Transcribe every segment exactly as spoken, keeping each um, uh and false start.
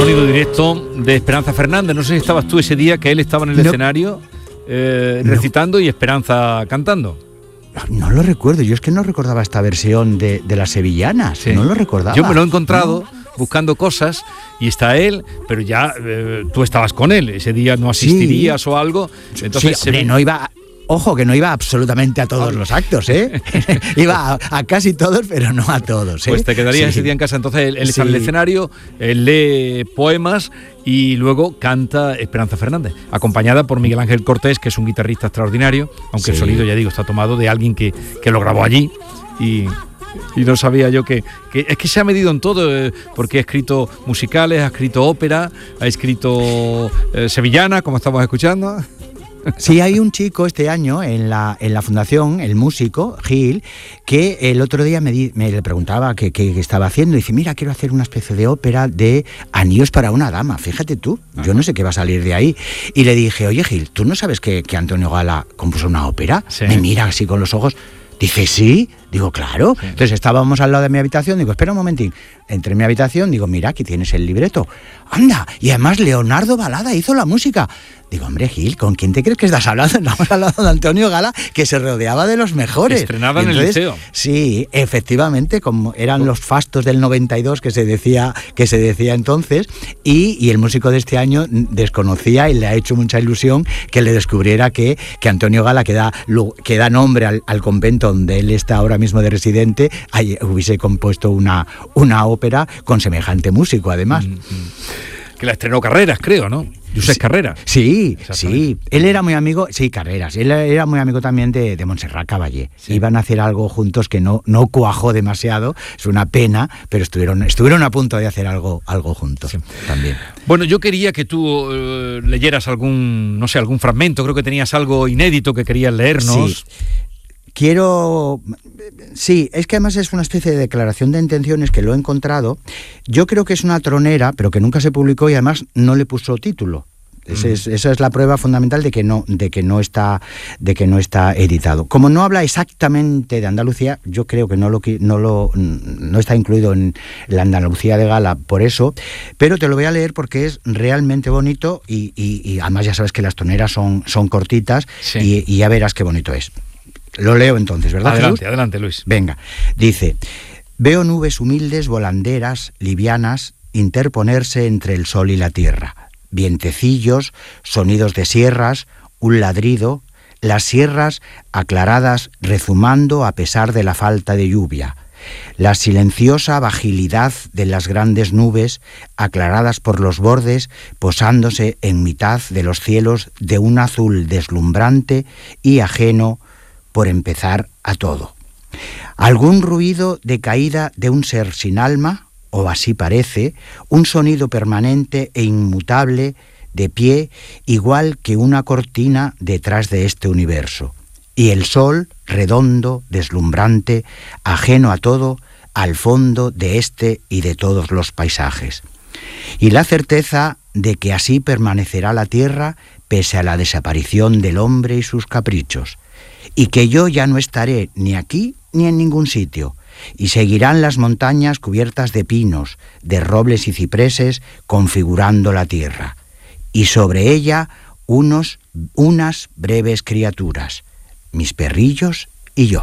sonido directo de Esperanza Fernández. No sé si estabas tú ese día que él estaba en el no. escenario eh, no. recitando y Esperanza cantando. No lo recuerdo, yo es que no recordaba esta versión de, de las sevillanas, sí. no lo recordaba. Yo me lo he encontrado no. buscando cosas y está él, pero ya eh, tú estabas con él, ese día no asistirías sí. o algo. Entonces sí, hombre, no iba... Ojo, que no iba absolutamente a todos los actos, ¿eh? Iba a, a casi todos, pero no a todos, ¿eh? Pues te quedarías sí. ese día en casa. Entonces él, él sí. está en el escenario, él lee poemas y luego canta Esperanza Fernández, acompañada por Miguel Ángel Cortés, que es un guitarrista extraordinario, aunque sí. el sonido, ya digo, está tomado de alguien que, que lo grabó allí y... Y no sabía yo que, que... Es que se ha medido en todo, eh, porque ha escrito musicales, ha escrito ópera, ha escrito eh, sevillana, como estamos escuchando... Sí, hay un chico este año en la, en la fundación, el músico, Gil, que el otro día me, di, me le preguntaba qué, qué estaba haciendo. Y dice, mira, quiero hacer una especie de ópera de Anillos para una dama. Fíjate tú, Ajá. yo no sé qué va a salir de ahí. Y le dije, oye, Gil, ¿tú no sabes que, que Antonio Gala compuso una ópera? Sí. Me mira así con los ojos. Dice, sí. Digo, claro. Sí. Entonces estábamos al lado de mi habitación. Digo, espera un momentín. Entré en mi habitación, digo, mira, aquí tienes el libreto. Anda, y además Leonardo Balada hizo la música. Digo, hombre, Gil, ¿con quién te crees que estás hablando? Estamos hablando de Antonio Gala, que se rodeaba de los mejores. Estrenaba en el liceo. Sí, efectivamente, como eran los fastos del noventa y dos que se decía, que se decía entonces, y, y el músico de este año desconocía y le ha hecho mucha ilusión que le descubriera que, que Antonio Gala, que da, que da nombre al, al convento donde él está ahora mismo de residente, hubiese compuesto una, una ópera con semejante músico, además. Mm-hmm. Que la estrenó Carreras, creo, ¿no? Josep sí, Carreras. Sí, sí. Él era muy amigo, sí, Carreras. Él era muy amigo también de, de Montserrat Caballé. Sí. Iban a hacer algo juntos que no, no cuajó demasiado. Es una pena, pero estuvieron, estuvieron a punto de hacer algo, algo juntos sí. también. Bueno, yo quería que tú uh, leyeras algún, no sé, algún fragmento. Creo que tenías algo inédito que querías leernos. Sí. Quiero... Sí, es que además es una especie de declaración de intenciones que lo he encontrado. Yo creo que es una tronera, pero que nunca se publicó y además no le puso título. Ese es, esa es la prueba fundamental de que no, de que no está, de que no está editado. Como no habla exactamente de Andalucía, yo creo que no lo, no lo, no está incluido en la Andalucía de Gala por eso, pero te lo voy a leer porque es realmente bonito y, y, y además ya sabes que las troneras son, son cortitas sí. y, y ya verás qué bonito es. Lo leo entonces, ¿verdad, Adelante, Jesús? adelante, Luis. Venga, dice, veo nubes humildes, volanderas, livianas, interponerse entre el sol y la tierra, vientecillos, sonidos de sierras, un ladrido, las sierras aclaradas rezumando a pesar de la falta de lluvia, la silenciosa vagilidad de las grandes nubes aclaradas por los bordes posándose en mitad de los cielos de un azul deslumbrante y ajeno por empezar a todo. Algún ruido de caída de un ser sin alma, o así parece, un sonido permanente e inmutable, de pie, igual que una cortina detrás de este universo. Y el sol, redondo, deslumbrante, ajeno a todo, al fondo de este y de todos los paisajes. Y la certeza de que así permanecerá la tierra pese a la desaparición del hombre y sus caprichos. Y que yo ya no estaré ni aquí ni en ningún sitio, y seguirán las montañas cubiertas de pinos, de robles y cipreses, configurando la tierra, y sobre ella unos, unas breves criaturas, mis perrillos y yo.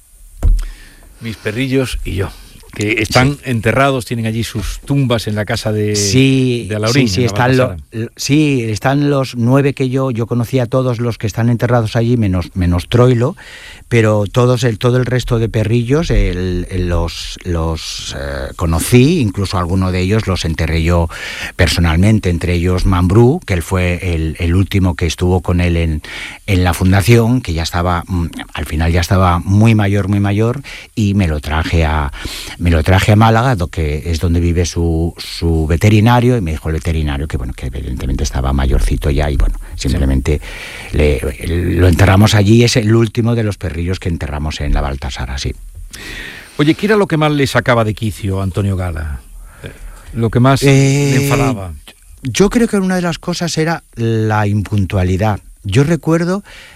Mis perrillos y yo. Que están sí. enterrados, tienen allí sus tumbas en la casa de, sí, de Alaurín. Sí, sí, están lo, sí, están los nueve que yo, yo conocí a todos los que están enterrados allí, menos, menos Troilo, pero todos el, todo el resto de perrillos el, el, los, los eh, conocí, incluso algunos de ellos los enterré yo personalmente, entre ellos Mambrú, que él fue el, el último que estuvo con él en, en la fundación, que ya estaba, al final ya estaba muy mayor, muy mayor, y me lo traje a... Me lo traje a Málaga, que es donde vive su, su veterinario, y me dijo el veterinario que bueno, que evidentemente estaba mayorcito ya, y bueno, simplemente le, lo enterramos allí. Es el último de los perrillos que enterramos en la Baltasar, así. Oye, ¿qué era lo que más le sacaba de quicio a Antonio Gala? Lo que más eh, le enfadaba. Yo creo que una de las cosas era la impuntualidad. Yo recuerdo...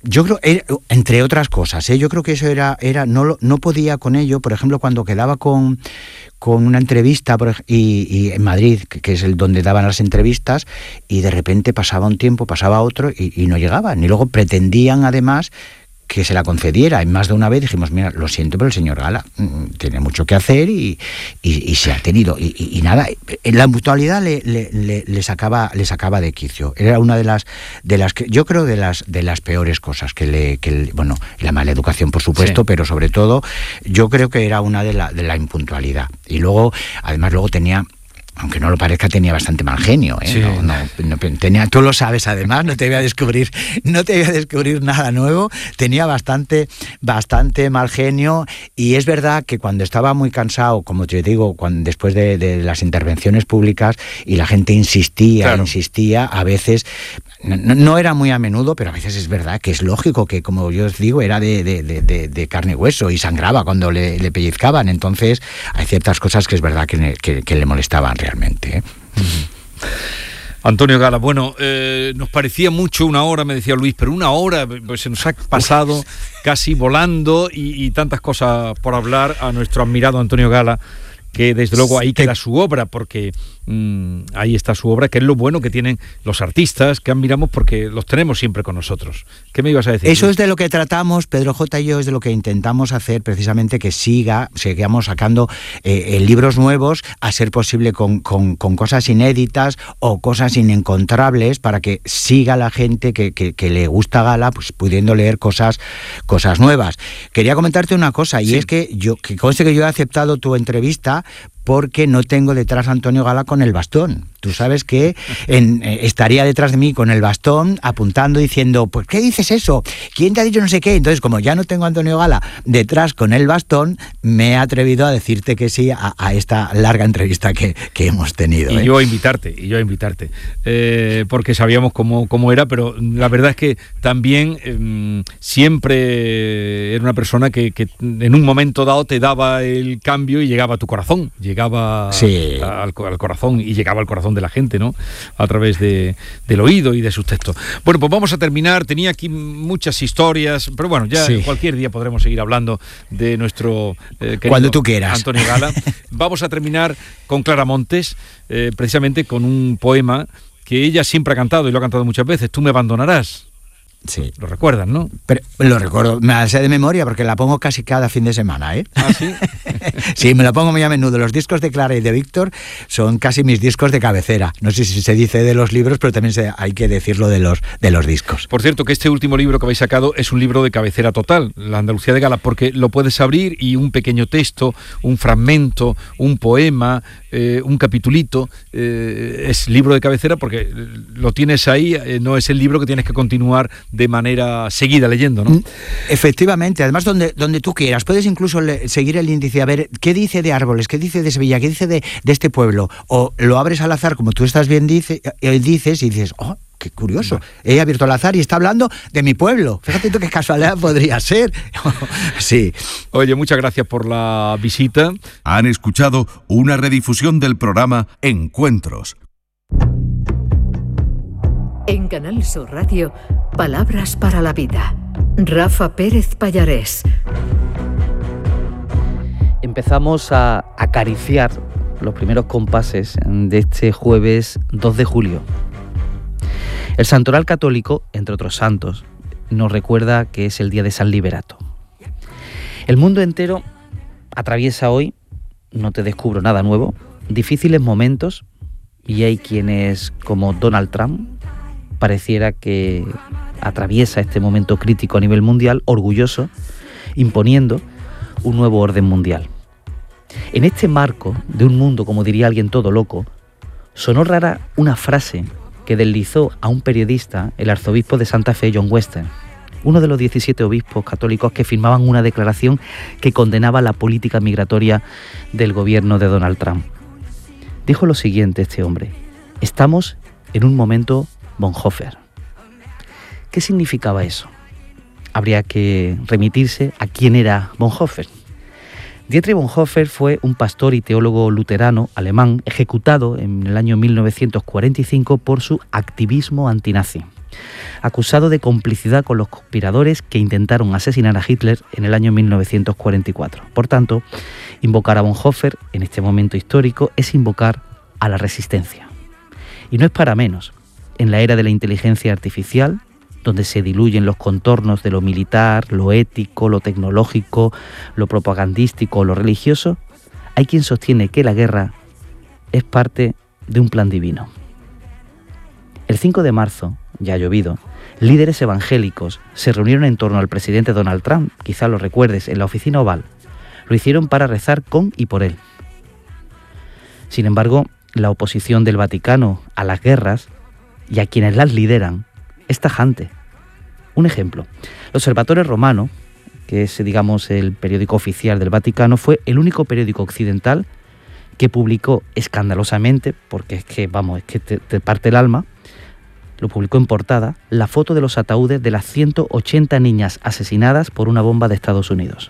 yo creo, entre otras cosas, ¿eh? yo creo que eso era, era no, no podía con ello, por ejemplo, cuando quedaba con, con una entrevista por, y, y en Madrid, que, que es el donde daban las entrevistas, y de repente pasaba un tiempo, pasaba otro y, y no llegaban. Y luego pretendían además que se la concediera. En más de una vez dijimos, mira, lo siento, pero el señor Gala mm, tiene mucho que hacer y, y, y se ha tenido. Y, y, y nada, en la mutualidad le, le, le, le, sacaba, le sacaba de quicio. Era una de las, de las que, yo creo, de las, de las peores cosas que le, que le, bueno, la mala educación, por supuesto, sí. pero sobre todo, yo creo que era una de la, de la impuntualidad. Y luego, además, luego tenía... aunque no lo parezca, tenía bastante mal genio, ¿eh? Sí. No, no, no, tenía, tú lo sabes además, no te voy a descubrir, no te voy a descubrir nada nuevo, tenía bastante, bastante mal genio, y es verdad que cuando estaba muy cansado, como te digo, cuando, después de, de las intervenciones públicas, y la gente insistía, claro. insistía, a veces, no, no era muy a menudo, pero a veces es verdad que es lógico que, como yo os digo, era de, de, de, de carne y hueso, y sangraba cuando le, le pellizcaban, entonces hay ciertas cosas que es verdad que, que, que le molestaban realmente. ¿eh? Uh-huh. Antonio Gala, bueno, eh, nos parecía mucho una hora, me decía Luis, pero una hora pues, se nos ha pasado casi volando y, y tantas cosas por hablar a nuestro admirado Antonio Gala, que desde luego ahí queda su obra, porque mmm, ahí está su obra, que es lo bueno que tienen los artistas, que admiramos porque los tenemos siempre con nosotros. ¿Qué me ibas a decir? Eso es de lo que tratamos, Pedro J. y yo, es de lo que intentamos hacer, precisamente que siga, sigamos sacando eh, libros nuevos, a ser posible con, con, con cosas inéditas o cosas inencontrables, para que siga la gente que, que, que le gusta Gala, pues pudiendo leer cosas, cosas nuevas. Quería comentarte una cosa, y sí. es que yo, que conste que yo he aceptado tu entrevista, porque no tengo detrás a Antonio Gala con el bastón. Tú sabes que en, eh, estaría detrás de mí con el bastón apuntando, diciendo, pues ¿qué dices eso? ¿Quién te ha dicho no sé qué? Entonces, como ya no tengo a Antonio Gala detrás con el bastón, me he atrevido a decirte que sí a, a esta larga entrevista que, que hemos tenido. Y ¿eh? yo a invitarte, y yo a invitarte, eh, porque sabíamos cómo, cómo era, pero la verdad es que también eh, siempre era una persona que, que en un momento dado te daba el cambio y llegaba a tu corazón, llegaba sí. al, al corazón y llegaba al corazón de la gente, ¿no? A través de, del oído y de sus textos. Bueno, pues vamos a terminar. Tenía aquí muchas historias, pero bueno, ya sí. cualquier día podremos seguir hablando de nuestro eh, querido Cuando tú quieras. Antonio Gala. Vamos a terminar con Clara Montes, eh, precisamente con un poema que ella siempre ha cantado y lo ha cantado muchas veces. Tú me abandonarás. Sí. Lo recuerdan, ¿no? Pero, lo recuerdo, me la sé de memoria porque la pongo casi cada fin de semana, ¿eh? ¿Ah, sí? Sí, me la pongo muy a menudo. Los discos de Clara y de Víctor son casi mis discos de cabecera. No sé si se dice de los libros, pero también se, hay que decirlo de los, de los discos. Por cierto, que este último libro que habéis sacado es un libro de cabecera total, La Andalucía de Gala, porque lo puedes abrir y un pequeño texto, un fragmento, un poema, eh, un capitulito, eh, es libro de cabecera porque lo tienes ahí, eh, no es el libro que tienes que continuar de manera seguida leyendo, ¿no? Efectivamente, además donde, donde tú quieras, puedes incluso le, seguir el índice, a ver qué dice de árboles, qué dice de Sevilla, qué dice de, de este pueblo, o lo abres al azar, como tú estás bien dice, eh, dices, y dices, oh, qué curioso, he abierto al azar y está hablando de mi pueblo, fíjate tú qué casualidad podría ser. Sí. Oye, muchas gracias por la visita. Han escuchado una redifusión del programa Encuentros. En Canal Sur Radio, Palabras para la Vida. Rafa Pérez Pallarés. Empezamos a acariciar los primeros compases de este jueves dos de julio. El santoral católico, entre otros santos, nos recuerda que es el día de San Liberato. El mundo entero atraviesa hoy, no te descubro nada nuevo, difíciles momentos, y hay quienes, como Donald Trump, pareciera que atraviesa este momento crítico a nivel mundial, orgulloso, imponiendo un nuevo orden mundial. En este marco de un mundo, como diría alguien todo loco, sonó rara una frase que deslizó a un periodista, el arzobispo de Santa Fe, John Western, uno de los diecisiete obispos católicos que firmaban una declaración que condenaba la política migratoria del gobierno de Donald Trump. Dijo lo siguiente este hombre: estamos en un momento Bonhoeffer. ¿Qué significaba eso? Habría que remitirse a quién era Bonhoeffer. Dietrich Bonhoeffer fue un pastor y teólogo luterano alemán ejecutado en el año mil novecientos cuarenta y cinco por su activismo antinazi. acusado de complicidad con los conspiradores que intentaron asesinar a Hitler en el año mil novecientos cuarenta y cuatro. Por tanto, invocar a Bonhoeffer en este momento histórico es invocar a la resistencia. Y no es para menos. En la era de la inteligencia artificial, donde se diluyen los contornos de lo militar, lo ético, lo tecnológico, lo propagandístico o lo religioso, hay quien sostiene que la guerra es parte de un plan divino. El cinco de marzo, ya ha llovido, líderes evangélicos se reunieron en torno al presidente Donald Trump, quizá lo recuerdes, en la oficina Oval. Lo hicieron para rezar con y por él. Sin embargo, la oposición del Vaticano a las guerras y a quienes las lideran es tajante. Un ejemplo, el Observatorio Romano, que es, digamos, el periódico oficial del Vaticano, fue el único periódico occidental que publicó escandalosamente, porque es que, vamos, es que te, te parte el alma, lo publicó en portada, la foto de los ataúdes de las ciento ochenta niñas asesinadas por una bomba de Estados Unidos.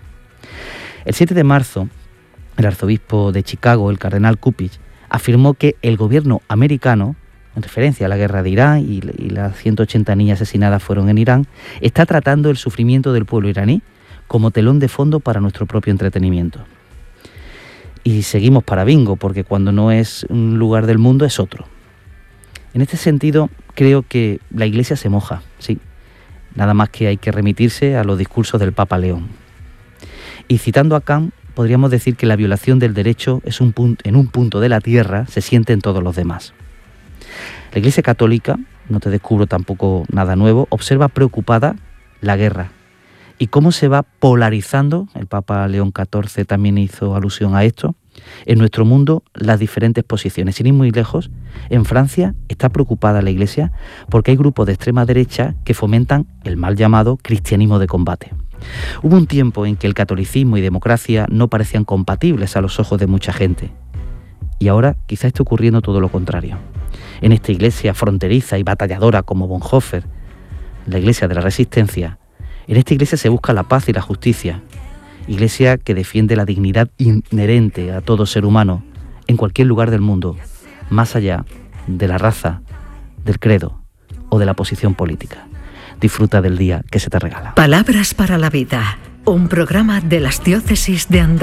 El siete de marzo, el arzobispo de Chicago, el cardenal Cupich, afirmó que el gobierno americano, en referencia a la guerra de Irán y, y las ciento ochenta niñas asesinadas fueron en Irán, está tratando el sufrimiento del pueblo iraní como telón de fondo para nuestro propio entretenimiento. Y seguimos para bingo, porque cuando no es un lugar del mundo es otro. En este sentido, creo que la Iglesia se moja, sí. Nada más que hay que remitirse a los discursos del Papa León. Y citando a Kant, podríamos decir que la violación del derecho es un punto, en un punto de la tierra se siente en todos los demás. La Iglesia Católica, no te descubro tampoco nada nuevo, observa preocupada la guerra y cómo se va polarizando, el Papa León catorce también hizo alusión a esto, en nuestro mundo las diferentes posiciones. Sin ir muy lejos, en Francia está preocupada la Iglesia porque hay grupos de extrema derecha que fomentan el mal llamado cristianismo de combate. Hubo un tiempo en que el catolicismo y democracia no parecían compatibles a los ojos de mucha gente. Y ahora quizá esté ocurriendo todo lo contrario. En esta iglesia fronteriza y batalladora como Bonhoeffer, la iglesia de la resistencia, en esta iglesia se busca la paz y la justicia. Iglesia que defiende la dignidad inherente a todo ser humano en cualquier lugar del mundo, más allá de la raza, del credo o de la posición política. Disfruta del día que se te regala. Palabras para la vida, un programa de las diócesis de Andalucía.